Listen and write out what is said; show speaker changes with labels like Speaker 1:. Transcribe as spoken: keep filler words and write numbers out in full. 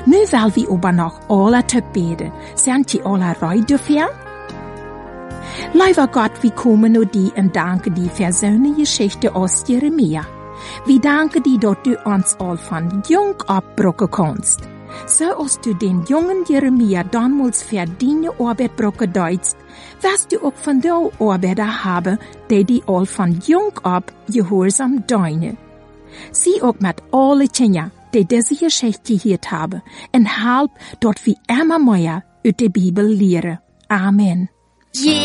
Speaker 1: Nu vill vi aber noch alla beden. Sind die alla reid dafür? Lieber Gott, wir kommen nu die und danken die für so eine Geschichte aus Jeremia. Wir danken die, dass du uns all von jung abbrucken kannst. So als du den jungen Jeremia damals für deine Arbeit brucken deutst, wirst du auch von der Arbeiter haben, die die all von jung ab gehorsam deine. Sie auch mit alle Kinder, die diese Geschichte gehört haben, und halb dort wie immer mehr aus der Bibel lehren. Amen.
Speaker 2: Yeah.